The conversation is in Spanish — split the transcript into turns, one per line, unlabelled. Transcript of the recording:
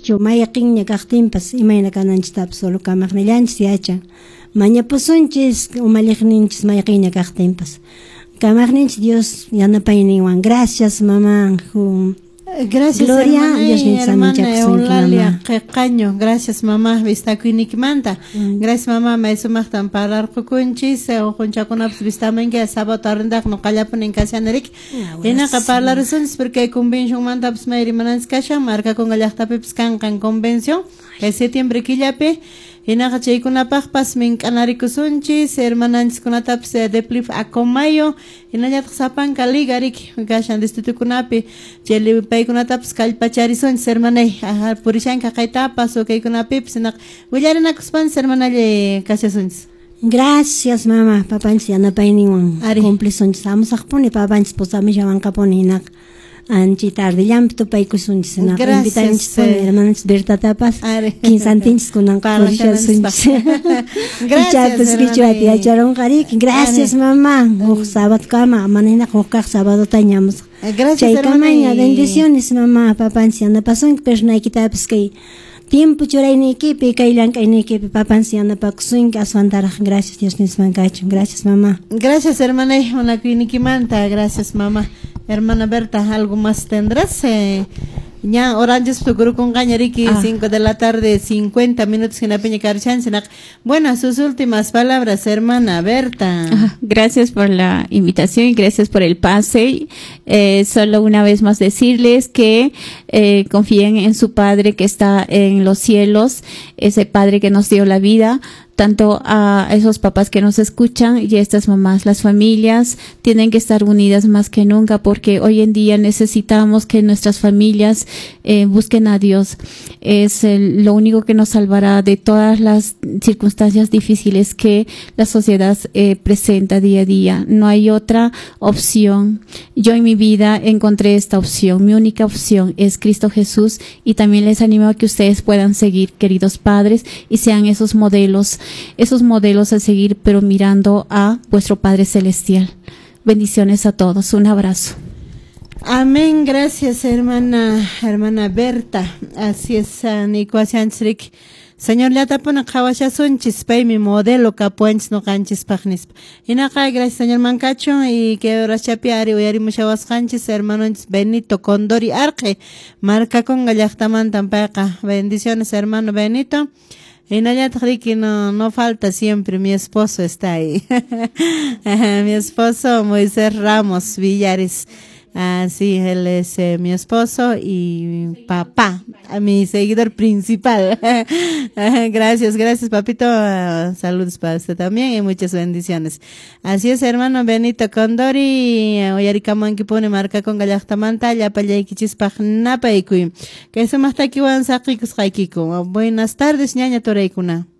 Kaychu mayaqinña kaqtinpas imayna kananchiktapas solo kamaqnillanchis yachan. Mañapusunchis umaliqninchis mayaqinña kaqtinpas. Kamaqninchis Dios yanapayninwan. Gracias mamá.
Gracias
Gloria,
hermana,
Dios
hermana Eulalia Qeqaño. Gracias mamá vistakunikmanta. Gracias mamá maysumaqtan parlarqukunchis uqunchakunapas vistamenki sábado tarindaq nuqallapun inkasianerik. Hinaqa parlarusunchis porque convencionmantapas mayri mananchis kashan markakun llaqtapipas kanqan convención septiembre killapi. Hinaqa chaykunapaqpas mink'anarikusunchis hermananchikkunatapas deplif acomayo hinallataq sapanka ligarik kashan distritukunapi chayli paykunatapas kallpacharisunchis hermanay purishanka kaytapas o kaykunapipas hinaq willarinakuspanchis hermanalli kashasunchis.
Gracias mamá papanchis yanapayninwan cumplisunchis amusaqpuni papanchis pusamishawanqapuni hinaq anchi tarde llampi tupaykusunchis hinaq invitanchis hermananchis Bertatapas kinsantinchis kunan purishasunchis. Gracias kichwati yacharonqarik. Gracias mamá sábado kama mana hinaq kaq sábado tañamos.
Gracias hermana.
Bendiciones mamá papanchis yanapasunki personaykitapas kay tiempo churaynikipi kay llank'aynikipi papanchis yanapakusunki aswantaraq. Gracias Dios nismankachu. Gracias mamá.
Gracias hermana unakuynikimanta. Gracias mamá. Hermana Berta, ¿algo más tendrás? Ya, oranges tu con Gañariki, 5 de la tarde, 50 minutos en la Peña Carchansenac. Bueno, sus últimas palabras, hermana Berta.
Gracias por la invitación y gracias por el pase. Solo una vez más decirles que confíen en su Padre que está en los cielos, ese Padre que nos dio la vida. Tanto a esos papás que nos escuchan y a estas mamás, las familias tienen que estar unidas más que nunca porque hoy en día necesitamos que nuestras familias busquen a Dios. Es lo único que nos salvará de todas las circunstancias difíciles que la sociedad presenta día a día. No hay otra opción. Yo en mi vida encontré esta opción. Mi única opción es Cristo Jesús y también les animo a que ustedes puedan seguir, queridos padres, y sean esos modelos a seguir, pero mirando a vuestro Padre Celestial. Bendiciones a todos. Un abrazo.
Amén. Gracias, hermana Berta. Así es, Nicuasiansrik. Señor, ya tapona kawashasunchis pay mi modelo kapuanchis no canchis pagnis. Inaka, gracias, señor Mancacho, y que rachapiari uyari mushawascanchis, hermano Benito Condori Arque, marca con gallachtaman tampaca. Bendiciones, hermano Benito. En Ayatriki no falta siempre, mi esposo está ahí. Mi esposo Moisés Ramos Villares. Sí, él es mi esposo y papá, mi seguidor principal. Gracias papito. Saludos para usted también y muchas bendiciones. Así es, hermano Benito Condori. Oyarikaman que pone marca con gallachtamanta, ya payaikichis pagnapaikuy. Que eso más takiwan sakikus haikiko. Buenas tardes, ñaña toreikuna.